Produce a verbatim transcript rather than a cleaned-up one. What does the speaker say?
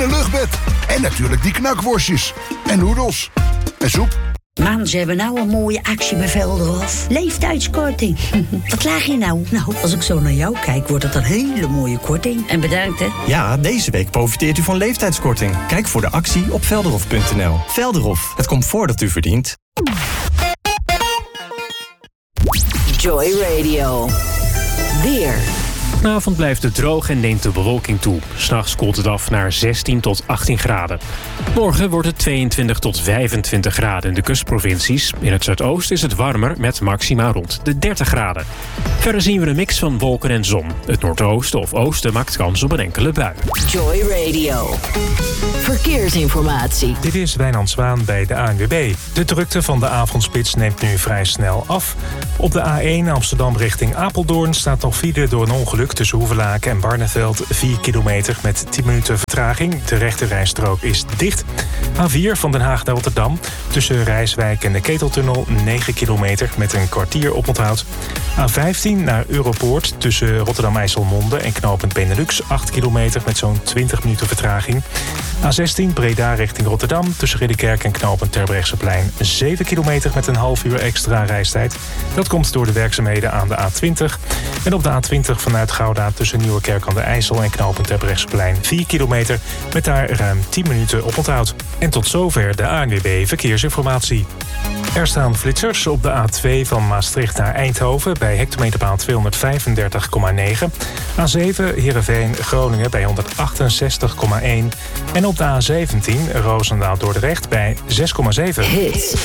Een luchtbed. En natuurlijk die knakworstjes. En noedels. En soep. Man, ze hebben nou een mooie actie bij Velderhof. Leeftijdskorting. Wat laag je nou? Nou, als ik zo naar jou kijk, wordt het een hele mooie korting. En bedankt, hè. Ja, deze week profiteert u van leeftijdskorting. Kijk voor de actie op velderhof punt n l. Velderhof, het comfort dat u verdient. Joy Radio. Weer. Vanavond blijft het droog en neemt de bewolking toe. 's Nachts koelt het af naar zestien tot achttien graden. Morgen wordt het tweeëntwintig tot vijfentwintig graden in de kustprovincies. In het zuidoosten is het warmer met maxima rond de dertig graden. Verder zien we een mix van wolken en zon. Het noordoosten of oosten maakt kans op een enkele bui. Joy Radio. Verkeersinformatie. Dit is Wijnand Zwaan bij de A N W B. De drukte van de avondspits neemt nu vrij snel af. Op de A één Amsterdam richting Apeldoorn staat nog file door een ongeluk tussen Hoevelaken en Barneveld. vier kilometer met tien minuten vertraging. De rechterrijstrook is dicht. A vier van Den Haag naar Rotterdam. Tussen Rijswijk en de Keteltunnel negen kilometer met een kwartier oponthoud. A vijftien naar Europoort tussen Rotterdam-IJsselmonde en knooppunt Benelux. acht kilometer met zo'n twintig minuten vertraging. A zestien Breda richting Rotterdam tussen Ridderkerk en knooppunt Terbrechtseplein. zeven kilometer met een half uur extra reistijd. Dat komt door de werkzaamheden aan de A twintig. En op de A twintig vanuit Gouda tussen Nieuwekerk aan de IJssel en knooppunt Terbrechtseplein vier kilometer met daar ruim tien minuten oponthoud. En tot zover de A N W B Verkeersinformatie. Er staan flitsers op de A twee van Maastricht naar Eindhoven bij hectometerpaal tweehonderdvijfendertig komma negen. A zeven Heerenveen Groningen bij honderdachtenzestig komma één. En op de A zeventien Roosendaal Dordrecht bij zes komma zeven. Hits